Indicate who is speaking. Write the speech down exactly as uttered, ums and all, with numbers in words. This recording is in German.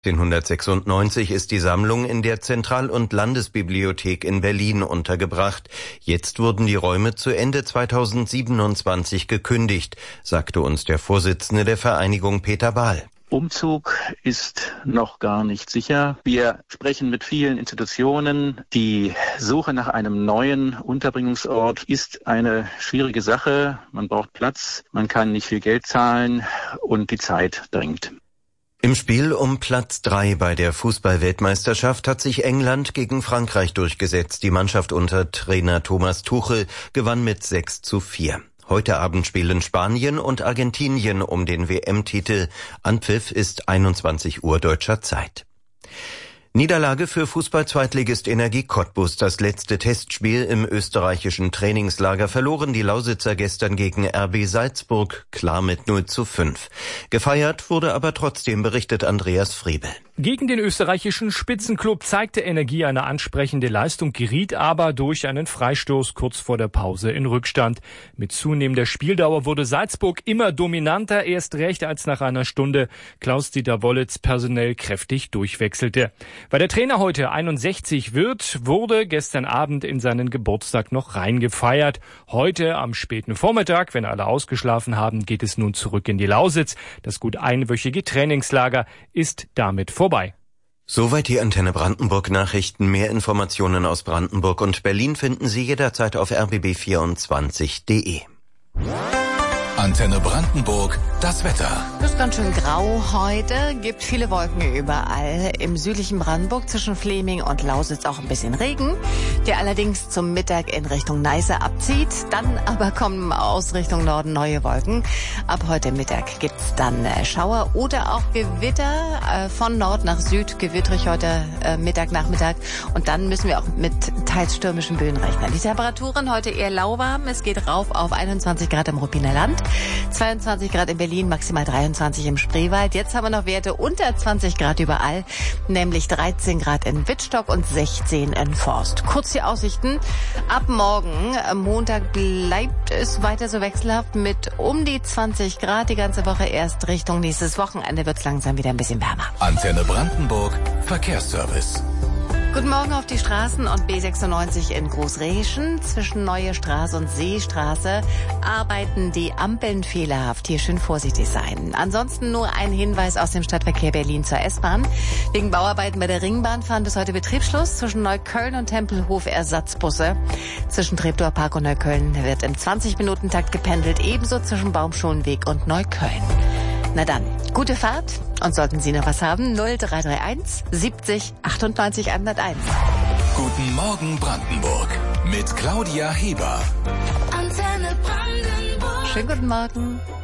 Speaker 1: neunzehnhundertsechsundneunzig ist die Sammlung in der Zentral- und Landesbibliothek in Berlin untergebracht. Jetzt wurden die Räume zu Ende zweitausendsiebenundzwanzig gekündigt, sagte uns der Vorsitzende der Vereinigung Peter Bahl.
Speaker 2: Umzug ist noch gar nicht sicher. Wir sprechen mit vielen Institutionen. Die Suche nach einem neuen Unterbringungsort ist eine schwierige Sache. Man braucht Platz, man kann nicht viel Geld zahlen und die Zeit drängt.
Speaker 1: Im Spiel um Platz drei bei der Fußball-Weltmeisterschaft hat sich England gegen Frankreich durchgesetzt. Die Mannschaft unter Trainer Thomas Tuchel gewann mit sechs zu vier. Heute Abend spielen Spanien und Argentinien um den W M-Titel. Anpfiff ist einundzwanzig Uhr deutscher Zeit. Niederlage für Fußball-Zweitligist Energie Cottbus. Das letzte Testspiel im österreichischen Trainingslager verloren die Lausitzer gestern gegen R B Salzburg klar mit null zu fünf. Gefeiert wurde aber trotzdem, berichtet Andreas Friebel.
Speaker 3: Gegen den österreichischen Spitzenklub zeigte Energie eine ansprechende Leistung, geriet aber durch einen Freistoß kurz vor der Pause in Rückstand. Mit zunehmender Spieldauer wurde Salzburg immer dominanter, erst recht als nach einer Stunde Klaus-Dieter Wollitz personell kräftig durchwechselte. Weil der Trainer heute einundsechzig wird, wurde gestern Abend in seinen Geburtstag noch reingefeiert. Heute am späten Vormittag, wenn alle ausgeschlafen haben, geht es nun zurück in die Lausitz. Das gut einwöchige Trainingslager ist damit vorbei.
Speaker 1: Soweit die Antenne Brandenburg Nachrichten. Mehr Informationen aus Brandenburg und Berlin finden Sie jederzeit auf r b b vierundzwanzig punkt d e.
Speaker 4: Antenne Brandenburg, das Wetter.
Speaker 5: Es ist ganz schön grau heute, gibt viele Wolken überall. Im südlichen Brandenburg zwischen Fleming und Lausitz auch ein bisschen Regen, der allerdings zum Mittag in Richtung Neiße abzieht. Dann aber kommen aus Richtung Norden neue Wolken. Ab heute Mittag gibt's dann Schauer oder auch Gewitter von Nord nach Süd, gewittrig heute Mittag, Nachmittag. Und dann müssen wir auch mit teils stürmischen Böen rechnen. Die Temperaturen heute eher lauwarm. Es geht rauf auf einundzwanzig Grad im Ruppiner Land. zweiundzwanzig Grad in Berlin, maximal dreiundzwanzig im Spreewald. Jetzt haben wir noch Werte unter zwanzig Grad überall, nämlich dreizehn Grad in Wittstock und sechzehn in Forst. Kurz die Aussichten. Ab morgen, Montag, bleibt es weiter so wechselhaft mit um die zwanzig Grad die ganze Woche. Erst Richtung nächstes Wochenende wird es langsam wieder ein bisschen wärmer.
Speaker 4: Antenne Brandenburg, Verkehrsservice.
Speaker 5: Guten Morgen auf die Straßen und B sechsundneunzig in Großreschen. Zwischen Neue Straße und Seestraße arbeiten die Ampeln fehlerhaft. Hier schön vorsichtig sein. Ansonsten nur ein Hinweis aus dem Stadtverkehr Berlin zur S-Bahn. Wegen Bauarbeiten bei der Ringbahn fahren bis heute Betriebsschluss. Zwischen Neukölln und Tempelhof Ersatzbusse. Zwischen Treptower Park und Neukölln wird im zwanzig-Minuten-Takt gependelt. Ebenso zwischen Baumschulenweg und Neukölln. Na dann, gute Fahrt. Und sollten Sie noch was haben, null drei drei eins siebzig achtundneunzig hunderteins.
Speaker 4: Guten Morgen Brandenburg mit Claudia Heber.
Speaker 5: Antenne Brandenburg. Schönen guten Morgen.